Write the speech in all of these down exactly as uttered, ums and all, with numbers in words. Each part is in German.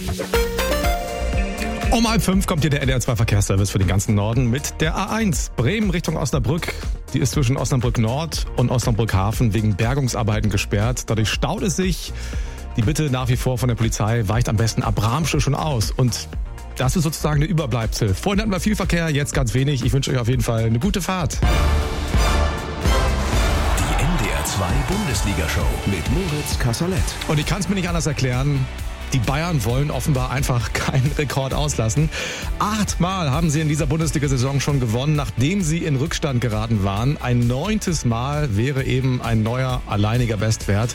Um halb fünf kommt hier der N D R zwei Verkehrsservice für den ganzen Norden mit der A eins. Bremen Richtung Osnabrück. Die ist zwischen Osnabrück Nord und Osnabrück Hafen wegen Bergungsarbeiten gesperrt. Dadurch staut es sich. Die Bitte nach wie vor von der Polizei, weicht am besten ab Bramsche schon aus. Und das ist sozusagen eine Überbleibsel. Vorhin hatten wir viel Verkehr, jetzt ganz wenig. Ich wünsche euch auf jeden Fall eine gute Fahrt. Die N D R zwei Bundesliga-Show mit Moritz Kasserlet. Und ich kann es mir nicht anders erklären. Die Bayern wollen offenbar einfach keinen Rekord auslassen. Achtmal haben sie in dieser Bundesliga-Saison schon gewonnen, nachdem sie in Rückstand geraten waren. Ein neuntes Mal wäre eben ein neuer alleiniger Bestwert.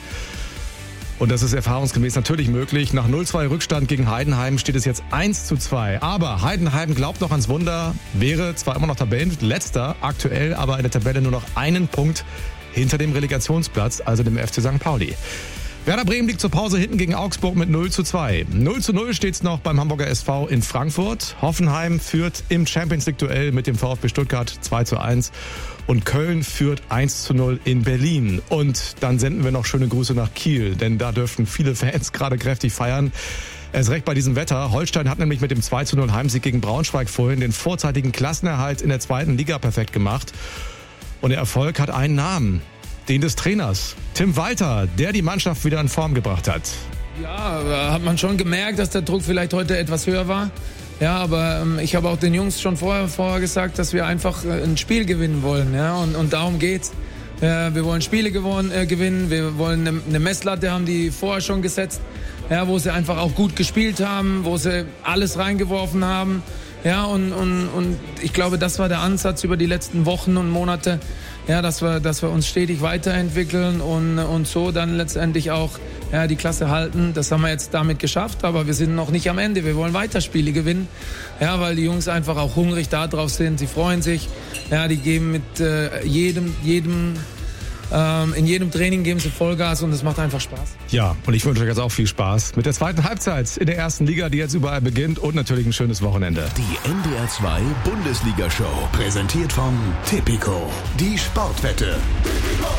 Und das ist erfahrungsgemäß natürlich möglich. Nach null zwei Rückstand gegen Heidenheim steht es jetzt eins zu zwei. Aber Heidenheim glaubt noch ans Wunder, wäre zwar immer noch Tabellenletzter, aktuell aber in der Tabelle nur noch einen Punkt hinter dem Relegationsplatz, also dem F C Sankt Pauli. Werder Bremen liegt zur Pause hinten gegen Augsburg mit null zu zwei. null zu null steht es noch beim Hamburger S V in Frankfurt. Hoffenheim führt im Champions-League-Duell mit dem VfB Stuttgart zwei zu eins. Und Köln führt eins zu null in Berlin. Und dann senden wir noch schöne Grüße nach Kiel, denn da dürften viele Fans gerade kräftig feiern. Erst recht bei diesem Wetter. Holstein hat nämlich mit dem zwei zu null Heimsieg gegen Braunschweig vorhin den vorzeitigen Klassenerhalt in der zweiten Liga perfekt gemacht. Und der Erfolg hat einen Namen. Den des Trainers, Tim Walter, der die Mannschaft wieder in Form gebracht hat. Ja, da hat man schon gemerkt, dass der Druck vielleicht heute etwas höher war. Ja, aber ähm, ich habe auch den Jungs schon vorher, vorher gesagt, dass wir einfach äh, ein Spiel gewinnen wollen. Ja, und, und darum geht's. Äh, wir wollen Spiele gewonnen, äh, gewinnen, wir wollen eine, eine Messlatte haben, die vorher schon gesetzt, ja, wo sie einfach auch gut gespielt haben, wo sie alles reingeworfen haben. Ja, und, und, und ich glaube, das war der Ansatz über die letzten Wochen und Monate, ja, dass wir, dass wir uns stetig weiterentwickeln und, und so dann letztendlich auch ja, die Klasse halten. Das haben wir jetzt damit geschafft, aber wir sind noch nicht am Ende. Wir wollen weiter Spiele gewinnen, ja, weil die Jungs einfach auch hungrig da drauf sind. Sie freuen sich, ja, die geben mit äh, jedem, jedem Ähm, in jedem Training geben sie Vollgas und es macht einfach Spaß. Ja, und ich wünsche euch jetzt auch viel Spaß mit der zweiten Halbzeit in der ersten Liga, die jetzt überall beginnt, und natürlich ein schönes Wochenende. Die N D R zwei Bundesliga-Show, präsentiert von Tipico, die Sportwette.